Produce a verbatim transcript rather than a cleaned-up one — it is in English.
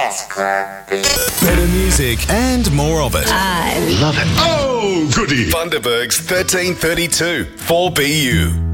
Yes, Clark. Better music and more of it. I love it. Oh, goody. Bundaberg's thirteen thirty-two four B U.